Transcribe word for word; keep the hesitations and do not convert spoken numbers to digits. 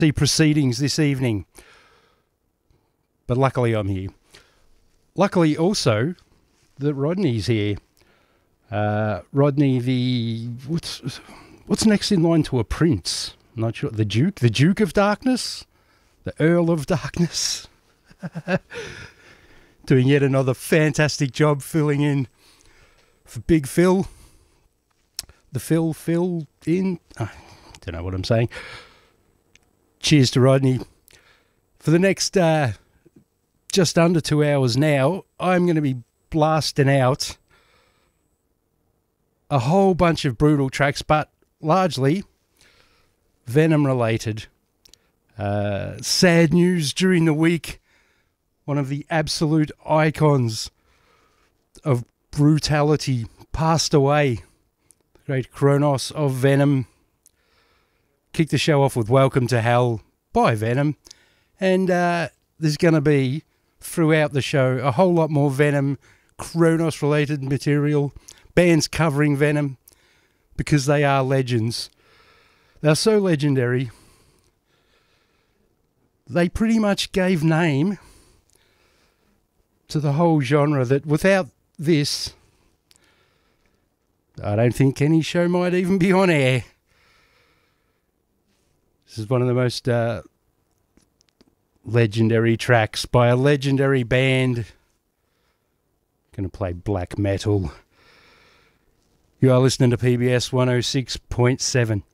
the proceedings this evening. But luckily I'm here. Luckily also that Rodney's here. Uh, Rodney, the... What's, what's next in line to a prince? I'm not sure. The Duke? The Duke of Darkness? The Earl of Darkness? Doing yet another fantastic job filling in for Big Phil. The Phil, Phil in... I don't know what I'm saying. Cheers to Rodney. For the next uh, just under two hours now, I'm going to be blasting out a whole bunch of brutal tracks, but largely Venom related. Uh, sad news during the week. One of the absolute icons of brutality passed away. The great Kronos of Venom. Kick the show off with Welcome to Hell by Venom. And uh, there's going to be, throughout the show, a whole lot more Venom, Kronos-related material. Bands covering Venom, because they are legends. They're so legendary, they pretty much gave name to the whole genre that without this, I don't think any show might even be on air. This is one of the most uh, legendary tracks by a legendary band. Going to play black metal. You are listening to P B S one oh six point seven.